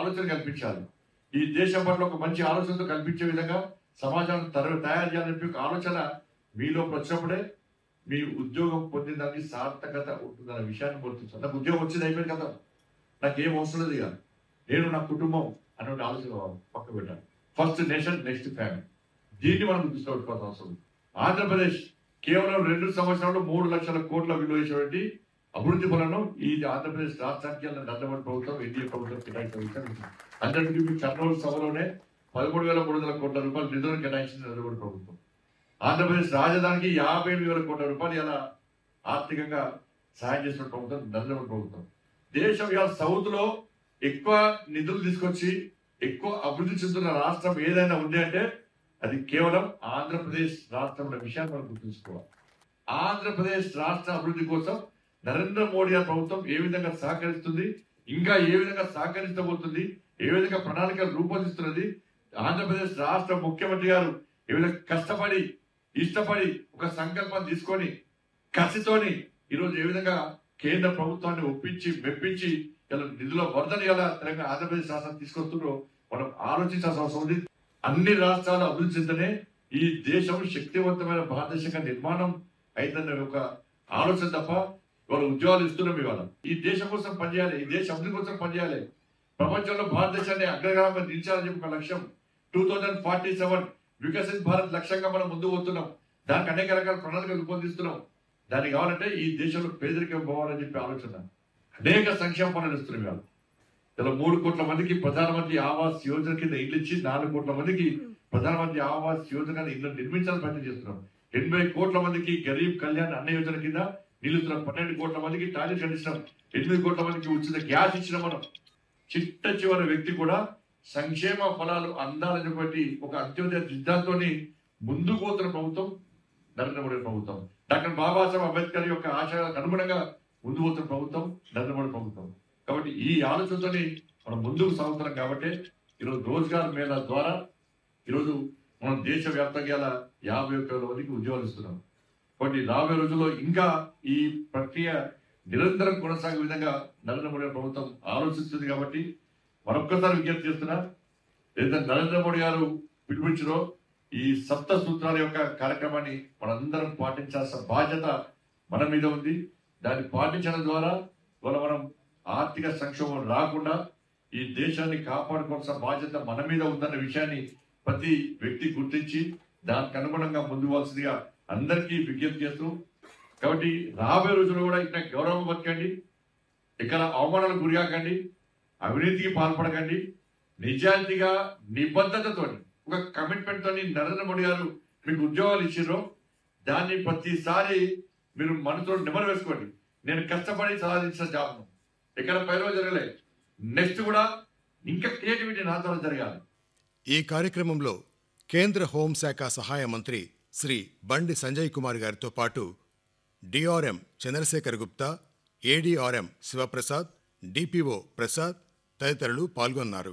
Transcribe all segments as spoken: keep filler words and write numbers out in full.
ఆలోచన కల్పించాలి. ఈ దేశం పట్ల ఒక మంచి ఆలోచనతో కల్పించే విధంగా సమాజాన్ని తయారు చేయాలని చెప్పి ఒక ఆలోచన మీలో వచ్చినప్పుడే మీ ఉద్యోగం పొందిన దానికి సార్థకత ఉంటుందన్న విషయాన్ని గుర్తించాలి. నాకు ఉద్యోగం వచ్చింది అయిపోయింది కదా, నాకేం అవసరం లేదు ఇక, నేను నా కుటుంబం అనే ఆలోచన పక్క పెట్టాను. ఫస్ట్ నేషన్ నెక్స్ట్ ఫ్యామిలీ, దీన్ని మనం దృష్టిపెట్టుకోవాల్సిన అవసరం. ఆంధ్రప్రదేశ్ కేవలం రెండు సంవత్సరాలు మూడు లక్షల కోట్ల విలువ చేసేటువంటి అభివృద్ధి పనులను ఈ ఆంధ్రప్రదేశ్ రాష్ట్రానికి నరేంద్ర మోడీ ప్రభుత్వం ఎన్డీఏ ప్రభుత్వం కేటాయించిన అందరికీ మీ కర్నూలు సభలోనే పదమూడు వేల మూడు వందల కోట్ల రూపాయలు నిధులు కేటాయించిన నరేంద్ర మోడీ ప్రభుత్వం. ఆంధ్రప్రదేశ్ రాజధానికి యాభై ఏడు వేల కోట్ల రూపాయలు ఇలా ఆర్థికంగా సహాయం చేసిన ప్రభుత్వం నరేంద్ర మోడీ ప్రభుత్వం. దేశం ఇవాళ సౌత్ లో ఎక్కువ నిధులు తీసుకొచ్చి ఎక్కువ అభివృద్ధి చెందుతున్న రాష్ట్రం ఏదైనా ఉంది అంటే అది కేవలం ఆంధ్రప్రదేశ్ రాష్ట్రం అనే విషయాన్ని మనం గుర్తుంచుకోవాలి. ఆంధ్రప్రదేశ్ రాష్ట్ర అభివృద్ధి కోసం నరేంద్ర మోడీ గారి ప్రభుత్వం ఏ విధంగా సహకరిస్తుంది, ఇంకా ఏ విధంగా సహకరించబోతుంది, ఏ విధంగా ప్రణాళికలు రూపొందిస్తున్నది, ఆంధ్రప్రదేశ్ రాష్ట్ర ముఖ్యమంత్రి గారు ఏ విధంగా కష్టపడి ఇష్టపడి ఒక సంకల్పం తీసుకొని కసితోని ఈరోజు ఏ విధంగా కేంద్ర ప్రభుత్వాన్ని ఒప్పించి మెప్పించి ఇలా నిధుల వరదని ఇలా తెలంగాణ ఆంధ్రప్రదేశ్ రాష్ట్రం తీసుకొస్తున్నారో మనం ఆలోచించాల్సిన అవసరం ఉంది. అన్ని రాష్ట్రాలు అభివృద్ధి చెందనే ఈ దేశం శక్తివంతమైన భారతదేశంగా నిర్మాణం అయితేనే ఒక ఆలోచన తప్ప ఇవాళ ఉద్యోగాలు ఇస్తున్నాం. ఇవాళ ఈ దేశం కోసం పనిచేయాలి, ఈ దేశ అభివృద్ధి కోసం పనిచేయాలి, ప్రపంచంలో భారతదేశాన్ని అగ్రగామంగా నిలిచాలని చెప్పి ఒక లక్ష్యం. Two thousand forty seven Viksit Bharat లక్ష్యంగా మనం ముందు పోతున్నాం. దానికి అనేక రకాల ప్రణాళికలు రూపొందిస్తున్నాం. దానికి కావాలంటే ఈ దేశంలో పేదరికం పోవాలని చెప్పి ఆలోచన, అనేక సంక్షేమ పనులు ఇస్తున్నాం. ఇవాళ ఇలా మూడు కోట్ల మందికి ప్రధానమంత్రి ఆవాస్ యోజన కింద ఇల్లు ఇచ్చి నాలుగు కోట్ల మందికి ప్రధానమంత్రి ఆవాస్ యోజన ఇల్లు నిర్మించాలని ప్రయత్నం చేస్తున్నాం. ఎనభై కోట్ల మందికి గరీబ్ కళ్యాణ్ అన్న యోజన కింద నిలుస్తున్నాం. పన్నెండు కోట్ల మందికి టాయిలెట్ అందించినాం. ఎనిమిది కోట్ల మందికి ఉచిత గ్యాస్ ఇచ్చినాం. మనం చిట్ట చివరి వ్యక్తి కూడా సంక్షేమ ఫలాలు అందాలని చెప్పి ఒక అంత్యోదయ సిద్ధాంతాన్ని ముందుకు పోతున్న ప్రభుత్వం నరేంద్ర మోడీ ప్రభుత్వం. డాక్టర్ బాబాసాహెబ్ అంబేద్కర్ యొక్క ఆశయాలకు అనుగుణంగా ముందు పోతున్న ప్రభుత్వం నరేంద్ర మోడీ ప్రభుత్వం. కాబట్టి ఈ ఆలోచనతోని మనం ముందుకు సాగుతున్నాం. కాబట్టి ఈరోజు రోజ్గార్ మేళా ద్వారా ఈరోజు మనం దేశవ్యాప్తంగా ఇలా యాభై ఒక్క వేల మందికి ఉద్యోగాలు ఇస్తున్నాం. కాబట్టి రాబోయే రోజుల్లో ఇంకా ఈ ప్రక్రియ నిరంతరం కొనసాగే విధంగా నరేంద్ర మోడీ ప్రభుత్వం ఆలోచిస్తుంది. కాబట్టి మరొక్కసారి విజ్ఞప్తి చేస్తున్నా, ఏదైతే నరేంద్ర మోడీ గారు పిలుపునిచ్చినో ఈ సప్త సూత్రాల యొక్క కార్యక్రమాన్ని మనందరం పాటించాల్సిన బాధ్యత మన మీద ఉంది. దాన్ని పాటించడం ద్వారా ఇవాళ మనం ఆర్థిక సంక్షోభం రాకుండా ఈ దేశాన్ని కాపాడుకోవాల్సిన బాధ్యత మన మీద ఉందన్న విషయాన్ని ప్రతి వ్యక్తి గుర్తించి దానికి అనుగుణంగా ముందుకోవాల్సిందిగా అందరికీ విజ్ఞప్తి చేస్తూ, కాబట్టి రాబోయే రోజుల్లో కూడా ఇక్కడ గౌరవం బతకండి, ఇక్కడ అవమానాలకు గురికాకండి, అవినీతికి పాల్పడకండి, నిజాయితీగా నిబద్ధతతో ఒక కమిట్మెంట్ తోని నరేంద్ర మోడీ గారు మీకు ఉద్యోగాలు ఇచ్చారో దాన్ని ప్రతిసారి మీరు మనసులో నెమరు వేసుకోండి. నేను కష్టపడి సాధించిన జాబ్ను ఇక్కడ పైలో జరగలే, నెక్స్ట్ కూడా ఇంకా క్రియేటివిటీ నా ద్వారా జరగాలి. ఈ కార్యక్రమంలో కేంద్ర హోంశాఖ సహాయ మంత్రి శ్రీ బండి సంజయ్ కుమార్ గారితో పాటు DRM Chandrasekhar Gupta, ADRM Sivaprasad, DPO Prasad తదితరులు పాల్గొన్నారు.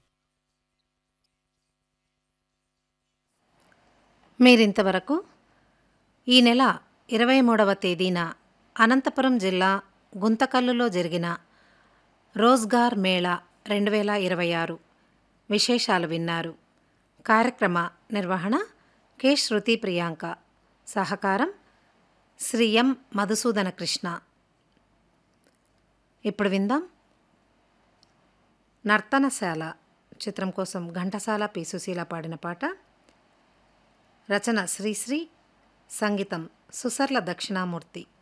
మీరింతవరకు ఈ నెల ఇరవై మూడవ తేదీన అనంతపురం జిల్లా గుంతకల్లులో జరిగిన రోజ్గార్ మేళా రెండు వేల ఇరవై ఆరు విశేషాలు విన్నారు. కార్యక్రమ నిర్వహణ కె శృతి ప్రియాంక, సహకారం శ్రీ ఎం మధుసూదన కృష్ణ. ఇప్పుడు విందాం నర్తనశాల చిత్రం కోసం ఘంటసాల పి సుశీల పాడిన పాట. రచన శ్రీశ్రీ, సంగీతం సుసర్ల దక్షిణామూర్తి.